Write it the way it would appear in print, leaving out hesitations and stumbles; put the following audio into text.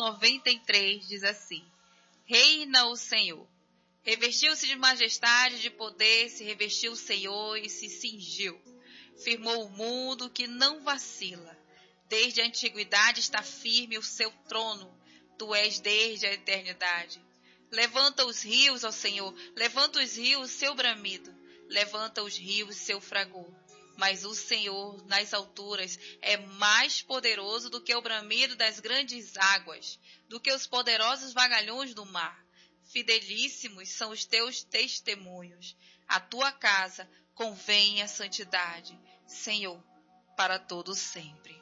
93 diz assim: Reina o Senhor. Revestiu-se de majestade, de poder, se revestiu o Senhor e se cingiu. Firmou o mundo que não vacila. Desde a antiguidade está firme o seu trono. Tu és desde a eternidade. Levanta os rios, ó Senhor, levanta os rios, seu bramido. Levanta os rios, seu fragor. Mas o Senhor, nas alturas, é mais poderoso do que o bramido das grandes águas, do que os poderosos vagalhões do mar. Fidelíssimos são os teus testemunhos. A tua casa convém a santidade, Senhor, para todo sempre.